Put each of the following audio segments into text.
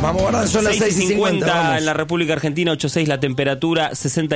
Vamos, ahora son las 6:50 en la República Argentina, 8.6 la temperatura,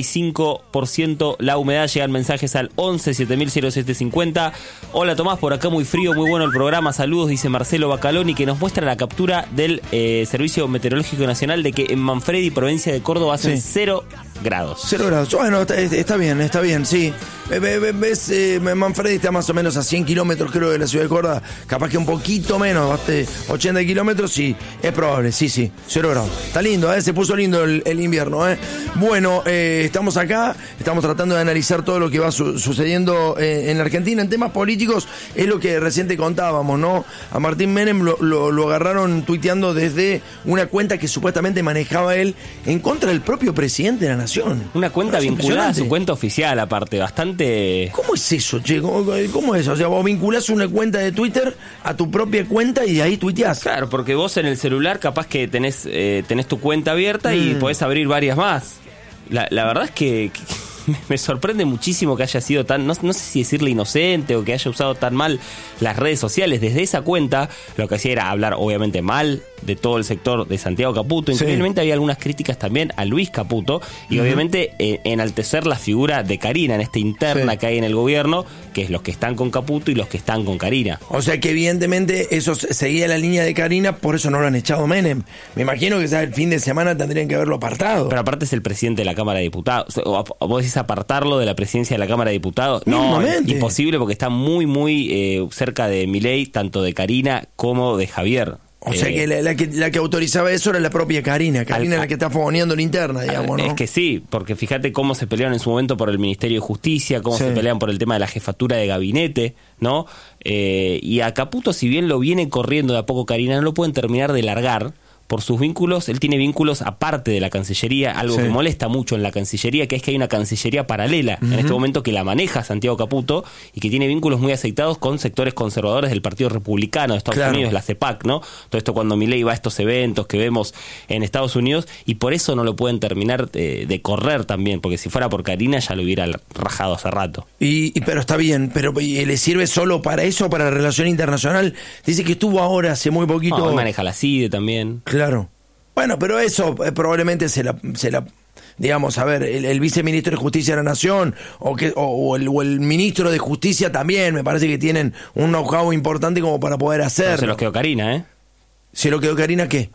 65% la humedad. Llegan mensajes al 11 70000750. Hola Tomás, por acá muy frío, muy bueno el programa. Saludos, dice Marcelo Bacaloni, que nos muestra la captura del Servicio Meteorológico Nacional de que en Manfredi, provincia de Córdoba, hacen 0 grados. 0 grados. Bueno, está bien, sí. Ves, Manfredi está más o menos a 100 kilómetros, creo, de la ciudad de Córdoba. Capaz que un poquito menos, 80 kilómetros, sí, es probable, sí, 0 grados. Está lindo, se puso lindo el invierno, Bueno, estamos acá, estamos tratando de analizar todo lo que va sucediendo en la Argentina. En temas políticos, es lo que recién te contábamos, ¿no? A Martín Menem lo agarraron tuiteando desde una cuenta que supuestamente manejaba él en contra del propio presidente de la Nación. Una cuenta vinculada a su cuenta oficial, aparte, bastante... ¿Cómo es eso, che? ¿Cómo es? O sea, vos vinculás una cuenta de Twitter a tu propia cuenta y de ahí tuiteás. Claro, porque vos en el celular capaz que tenés tu cuenta abierta y podés abrir varias más. La verdad es que me sorprende muchísimo que haya sido tan, no sé si decirle inocente o que haya usado tan mal las redes sociales. Desde esa cuenta lo que hacía era hablar obviamente mal de todo el sector de Santiago Caputo. Increíblemente había algunas críticas también a Luis Caputo y obviamente enaltecer la figura de Carina en esta interna que hay en el gobierno, que es los que están con Caputo y los que están con Carina. O sea que evidentemente eso seguía la línea de Carina, por eso no lo han echado Menem. Me imagino que ya el fin de semana tendrían que haberlo apartado. Pero aparte es el presidente de la Cámara de Diputados. ¿O vos decís apartarlo de la presidencia de la Cámara de Diputados? No, imposible, porque está muy cerca de Milei, tanto de Carina como de Javier. O sea que la que autorizaba eso era la propia Carina. Carina es la que está fogoneando la interna, digamos, ¿no? Es que sí, porque fíjate cómo se pelearon en su momento por el Ministerio de Justicia, cómo se pelean por el tema de la jefatura de gabinete, ¿no? Y a Caputo, si bien lo viene corriendo de a poco Carina, no lo pueden terminar de largar por sus vínculos. Él tiene vínculos aparte de la Cancillería, algo que molesta mucho en la Cancillería, que es que hay una Cancillería paralela en este momento que la maneja Santiago Caputo y que tiene vínculos muy aceitados con sectores conservadores del Partido Republicano de Estados Unidos, la CEPAC, ¿no? Todo esto cuando Milei va a estos eventos que vemos en Estados Unidos, y por eso no lo pueden terminar de correr también, porque si fuera por Carina ya lo hubiera rajado hace rato. Pero está bien, pero ¿le sirve solo para eso, para la relación internacional? Dice que estuvo ahora hace muy poquito... No, maneja la CIDE también. Claro. Bueno, pero eso probablemente se la digamos, a ver, el viceministro de Justicia de la Nación o el ministro de Justicia también, me parece que tienen un know-how importante como para poder hacerlo. Pero se los quedó Carina, ¿Se lo quedó Carina qué?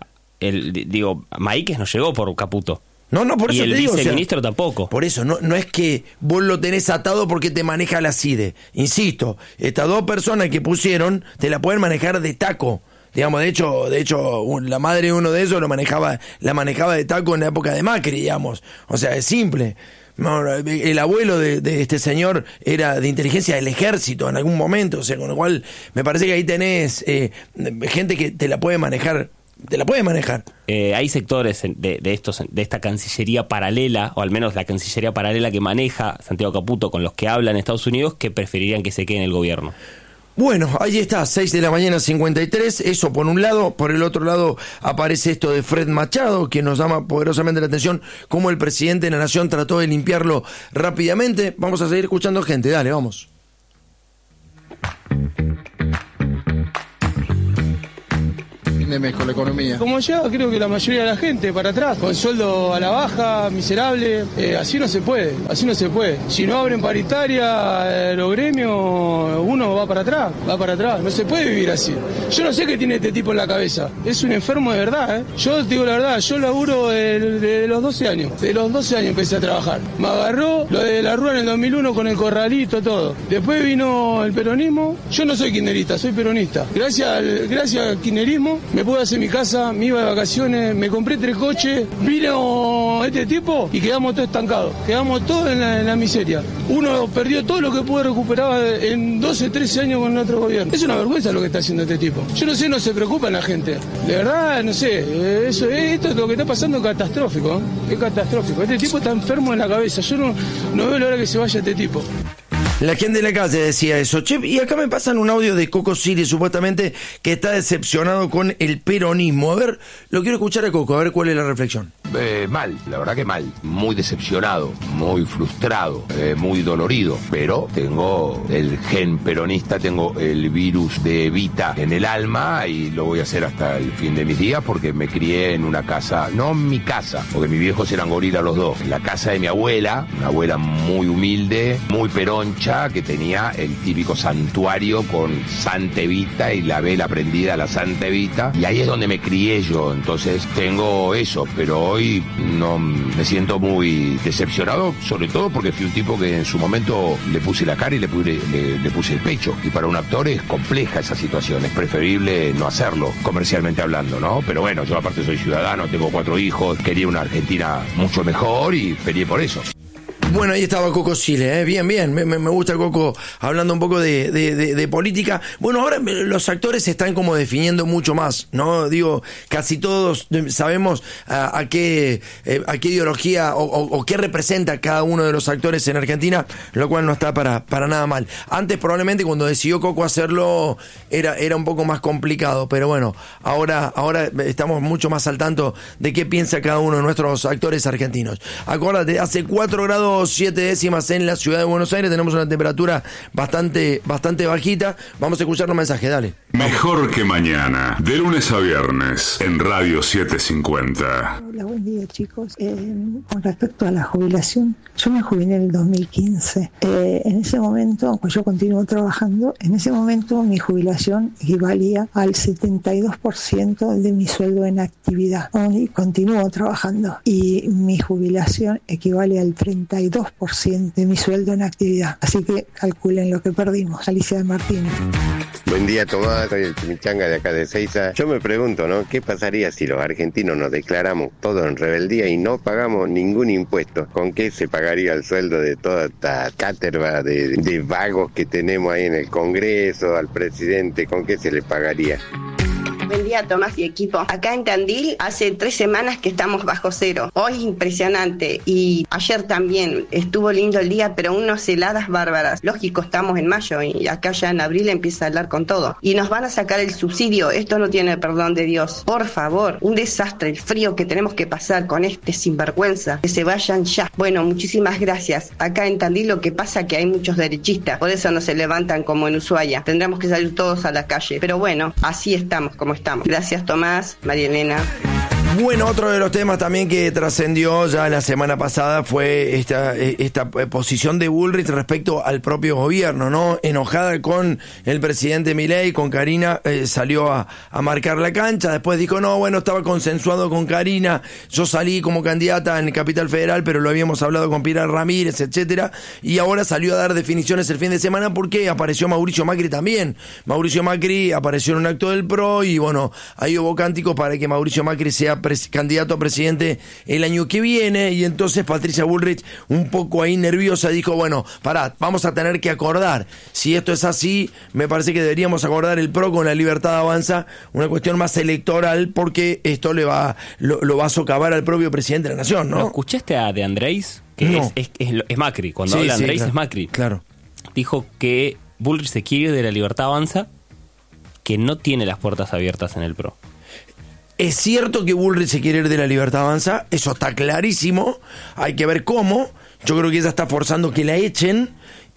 Maíquez no llegó por Caputo. No, por eso te digo. Y el viceministro tampoco. Por eso, no es que vos lo tenés atado porque te maneja la CIDE. Insisto, estas dos personas que pusieron te la pueden manejar de taco. Digamos, de hecho, la madre de uno de esos la manejaba de taco en la época de Macri, digamos. O sea, es simple. El abuelo de este señor era de inteligencia del ejército en algún momento, o sea, con lo cual me parece que ahí tenés gente que te la puede manejar. Hay sectores de esta Cancillería paralela, o al menos la Cancillería paralela que maneja Santiago Caputo, con los que habla en Estados Unidos, que preferirían que se quede en el gobierno. Bueno, ahí está, 6:53, eso por un lado. Por el otro lado aparece esto de Fred Machado, que nos llama poderosamente la atención, cómo el presidente de la Nación trató de limpiarlo rápidamente. Vamos a seguir escuchando gente, dale, vamos. Con la economía. Como ya creo que la mayoría de la gente para atrás, con sueldo a la baja, miserable, así no se puede. Si no abren paritaria los gremios, uno va para atrás, no se puede vivir así. Yo no sé qué tiene este tipo en la cabeza, es un enfermo de verdad, Yo te digo la verdad, yo laburo de los 12 años, empecé a trabajar. Me agarró lo de la Rúa en el 2001 con el corralito, todo. Después vino el peronismo, yo no soy kirchnerista, soy peronista. Gracias al kirchnerismo me pude hacer mi casa, me iba de vacaciones, me compré 3 coches, vino este tipo y quedamos todos estancados, quedamos todos en la miseria. Uno perdió todo lo que pudo recuperar en 12, 13 años con otro gobierno. Es una vergüenza lo que está haciendo este tipo. Yo no sé, no se preocupa la gente. De verdad, no sé, esto es lo que está pasando es catastrófico, es catastrófico. Este tipo está enfermo en la cabeza, yo no veo la hora que se vaya este tipo. La gente de la calle decía eso. Che, y acá me pasan un audio de Coco Siri, supuestamente, que está decepcionado con el peronismo. A ver, lo quiero escuchar a Coco, a ver cuál es la reflexión. Mal, la verdad que mal. Muy decepcionado, muy frustrado, muy dolorido. Pero tengo el gen peronista, tengo el virus de Evita en el alma y lo voy a hacer hasta el fin de mis días porque me crié en una casa, no mi casa, porque mis viejos eran gorilas los dos. En la casa de mi abuela, una abuela muy humilde, muy peroncha, que tenía el típico santuario con Santa Evita y la vela prendida a la Santa Evita, y ahí es donde me crié yo. Entonces tengo eso, pero hoy no me siento muy decepcionado, sobre todo porque fui un tipo que en su momento le puse la cara y le puse el pecho, y para un actor es compleja esa situación, es preferible no hacerlo comercialmente hablando, ¿no? Pero bueno, yo aparte soy ciudadano, tengo 4 hijos, quería una Argentina mucho mejor y peleé por eso. Bueno, ahí estaba Coco Sile, bien, me gusta Coco hablando un poco de política. Bueno, ahora los actores se están como definiendo mucho más, ¿no? Digo, casi todos sabemos a qué ideología o qué representa cada uno de los actores en Argentina, lo cual no está para nada mal. Antes probablemente cuando decidió Coco hacerlo era un poco más complicado, pero bueno, ahora estamos mucho más al tanto de qué piensa cada uno de nuestros actores argentinos. Acuérdate, hace 4 grados 7 décimas en la ciudad de Buenos Aires, tenemos una temperatura bastante bajita. Vamos a escuchar los mensajes, dale. Mejor que mañana, de lunes a viernes, en Radio 750. Hola, buen día chicos. Con respecto a la jubilación, yo me jubilé en el 2015. En ese momento, pues yo continúo trabajando, en ese momento mi jubilación equivalía al 72% de mi sueldo en actividad. Y continúo trabajando. Y mi jubilación equivale al 32% de mi sueldo en actividad. Así que calculen lo que perdimos. Alicia de Martínez. Buen día, Tomás. Soy el Chimichanga de acá de Ezeiza. Yo me pregunto, ¿no? ¿Qué pasaría si los argentinos nos declaramos todos en rebeldía y no pagamos ningún impuesto? ¿Con qué se pagaría el sueldo de toda esta caterva de vagos que tenemos ahí en el Congreso, al presidente? ¿Con qué se le pagaría? Buen día, Tomás y equipo. Acá en Tandil hace 3 semanas que estamos bajo cero. Hoy impresionante y ayer también estuvo lindo el día, pero unas heladas bárbaras. Lógico, estamos en mayo y acá ya en abril empieza a hablar con todo. Y nos van a sacar el subsidio. Esto no tiene perdón de Dios. Por favor, un desastre, el frío que tenemos que pasar con este sinvergüenza. Que se vayan ya. Bueno, muchísimas gracias. Acá en Tandil lo que pasa es que hay muchos derechistas. Por eso no se levantan como en Ushuaia. Tendremos que salir todos a la calle. Pero bueno, así estamos como estamos. Gracias, Tomás, María Elena. Bueno, otro de los temas también que trascendió ya la semana pasada fue esta posición de Bullrich respecto al propio gobierno, ¿no? Enojada con el presidente Milei, con Karina, salió a marcar la cancha, después dijo, no, bueno, estaba consensuado con Karina, yo salí como candidata en Capital Federal, pero lo habíamos hablado con Pilar Ramírez, etcétera, y ahora salió a dar definiciones el fin de semana porque apareció Mauricio Macri también. Mauricio Macri apareció en un acto del PRO y bueno, ahí hubo cánticos para que Mauricio Macri sea candidato a presidente el año que viene, y entonces Patricia Bullrich, un poco ahí nerviosa, dijo, bueno, pará, vamos a tener que acordar, si esto es así, me parece que deberíamos acordar el PRO con la Libertad Avanza, una cuestión más electoral, porque esto lo va a socavar al propio presidente de la Nación, ¿no? ¿Lo escuchaste a De Andrés? Que no. es Macri, cuando Sí, habla Andrés claro, es Macri. Claro. Dijo que Bullrich se quiere ir de la Libertad Avanza, que no tiene las puertas abiertas en el PRO. Es cierto que Bullrich se quiere ir de la Libertad Avanza, eso está clarísimo, hay que ver cómo. Yo creo que ella está forzando que la echen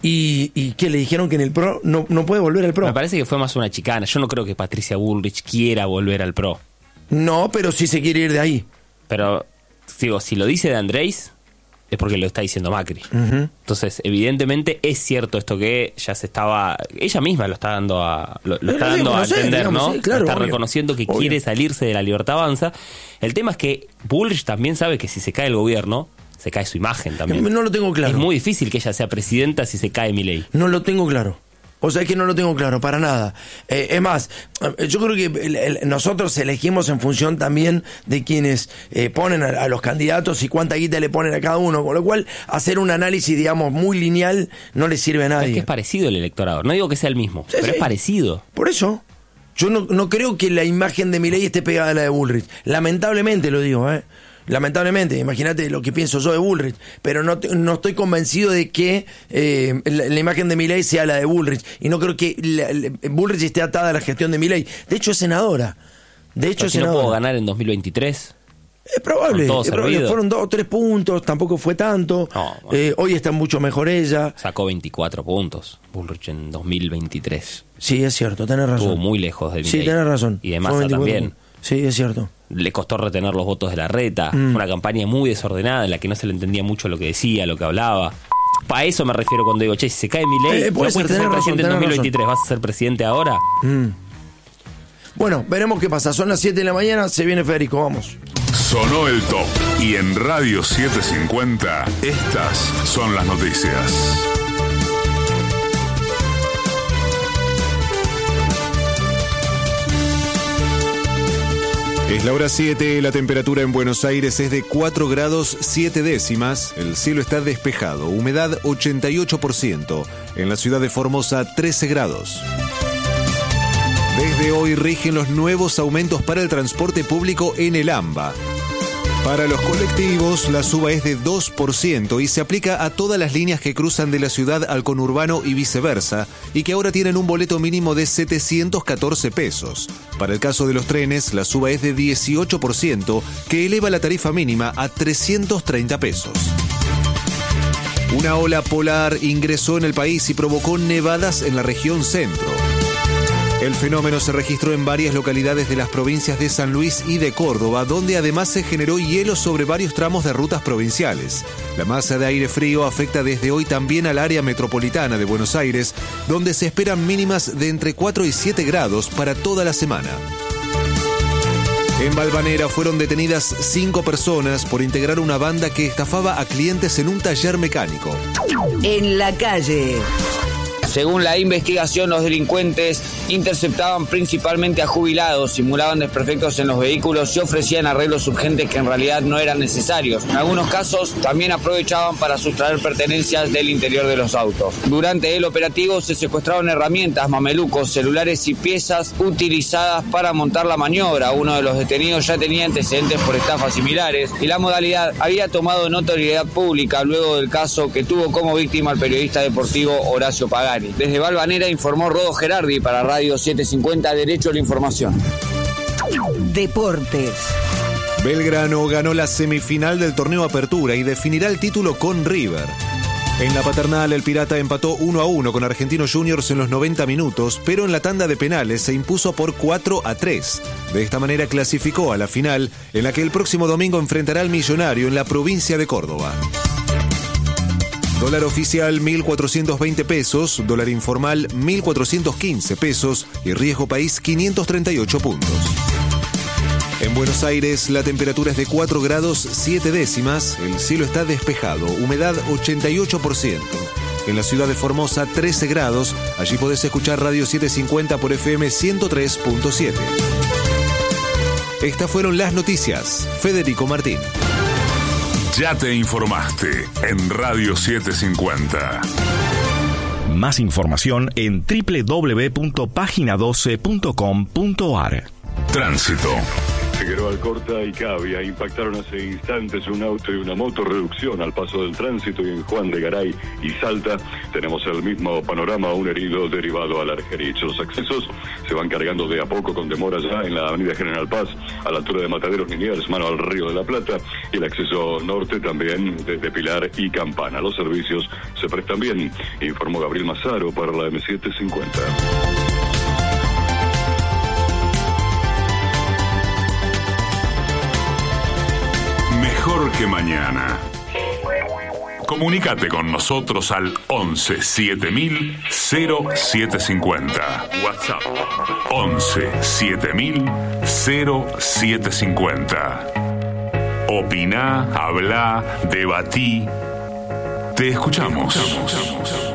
y que le dijeron que en el PRO no puede volver al PRO. Me parece que fue más una chicana. Yo no creo que Patricia Bullrich quiera volver al PRO. No, pero sí se quiere ir de ahí. Pero, digo, si lo dice De Andrés, es porque lo está diciendo Macri. Uh-huh. Entonces, evidentemente es cierto esto que ya se estaba... Ella misma lo está dando a entender, digamos, ¿no? Sí, claro, está obvio, reconociendo que obvio. Quiere salirse de la Libertad Avanza. El tema es que Bullrich también sabe que si se cae el gobierno, se cae su imagen también. No lo tengo claro. Es muy difícil que ella sea presidenta si se cae Milei. No lo tengo claro. O sea, es que no lo tengo claro, para nada. Es más, yo creo que nosotros elegimos en función también de quienes ponen a los candidatos y cuánta guita le ponen a cada uno, con lo cual hacer un análisis, digamos, muy lineal no le sirve a nadie. Es que es parecido el electorado, no digo que sea el mismo, sí, pero sí. Es parecido. Por eso, yo no creo que la imagen de Milei esté pegada a la de Bullrich. Lamentablemente lo digo, lamentablemente, imagínate lo que pienso yo de Bullrich, pero no estoy convencido de que la imagen de Milei sea la de Bullrich, y no creo que Bullrich esté atada a la gestión de Milei. De hecho es senadora. ¿No puedo ganar en 2023? Es probable, fueron 2 o 3 puntos, tampoco fue tanto. No, bueno. Hoy está mucho mejor ella. Sacó 24 puntos Bullrich en 2023. Sí, es cierto, tenés razón. Estuvo muy lejos del Sí, tenés razón. Y de Massa también. Sí, es cierto. Le costó retener los votos de Larreta. Fue una campaña muy desordenada en la que no se le entendía mucho lo que decía, lo que hablaba. Para eso me refiero cuando digo, che, si se cae Milei, no puedes ser presidente en 2023, ¿vas a ser presidente ahora? Bueno, veremos qué pasa. Son las 7 de la mañana, se viene Federico, vamos. Sonó el top. Y en Radio 750, estas son las noticias. Es la hora 7, la temperatura en Buenos Aires es de 4 grados 7 décimas, el cielo está despejado, humedad 88%, en la ciudad de Formosa 13 grados. Desde hoy rigen los nuevos aumentos para el transporte público en el AMBA. Para los colectivos, la suba es de 2% y se aplica a todas las líneas que cruzan de la ciudad al conurbano y viceversa, y que ahora tienen un boleto mínimo de 714 pesos. Para el caso de los trenes, la suba es de 18%, que eleva la tarifa mínima a 330 pesos. Una ola polar ingresó en el país y provocó nevadas en la región centro. El fenómeno se registró en varias localidades de las provincias de San Luis y de Córdoba, donde además se generó hielo sobre varios tramos de rutas provinciales. La masa de aire frío afecta desde hoy también al área metropolitana de Buenos Aires, donde se esperan mínimas de entre 4 y 7 grados para toda la semana. En Valvanera fueron detenidas 5 personas por integrar una banda que estafaba a clientes en un taller mecánico. En la calle. Según la investigación, los delincuentes interceptaban principalmente a jubilados, simulaban desperfectos en los vehículos y ofrecían arreglos urgentes que en realidad no eran necesarios. En algunos casos también aprovechaban para sustraer pertenencias del interior de los autos. Durante el operativo se secuestraron herramientas, mamelucos, celulares y piezas utilizadas para montar la maniobra. Uno de los detenidos ya tenía antecedentes por estafas similares y la modalidad había tomado notoriedad pública luego del caso que tuvo como víctima el periodista deportivo Horacio Pagani. Desde Valvanera informó Rodo Gerardi para Radio 750, Derecho a la Información. Deportes. Belgrano ganó la semifinal del torneo Apertura y definirá el título con River. En la Paternal, el Pirata empató 1-1 con Argentinos Juniors en los 90 minutos, pero en la tanda de penales se impuso por 4-3. De esta manera clasificó a la final, en la que el próximo domingo enfrentará al Millonario en la provincia de Córdoba. Dólar oficial 1.420 pesos, dólar informal 1.415 pesos y riesgo país 538 puntos. En Buenos Aires la temperatura es de 4 grados 7 décimas, el cielo está despejado, humedad 88%. En la ciudad de Formosa 13 grados, allí podés escuchar Radio 750 por FM 103.7. Estas fueron las noticias. Federico Martín. Ya te informaste en Radio 750. Más información en www.pagina12.com.ar. Tránsito. Figueroa Alcorta y Cavia impactaron hace instantes un auto y una moto. Reducción al paso del tránsito, y en Juan de Garay y Salta tenemos el mismo panorama, un herido derivado al Argerich. Los accesos se van cargando de a poco con demora ya en la avenida General Paz a la altura de Mataderos Liniers, mano al Río de la Plata, y el acceso norte también desde Pilar y Campana. Los servicios se prestan bien, informó Gabriel Mazaro para la M750. Mejor que mañana. Comunícate con nosotros al 11 7000 0750. WhatsApp 11 7000 0750. Opina, habla, debatí. Te escuchamos.